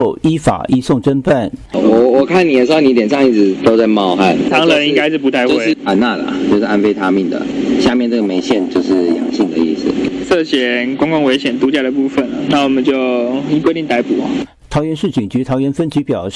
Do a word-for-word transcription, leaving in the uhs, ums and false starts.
依法移送侦办。 我我看你的时候，你脸上一直都在冒汗。 常人应该是不太会。 就是安娜啦，就是安非他命的，下面这个眉线就是阳性的意思。 涉嫌公共危险毒驾的部分，那我们就依规定逮捕。 桃园市警局桃园分局表示。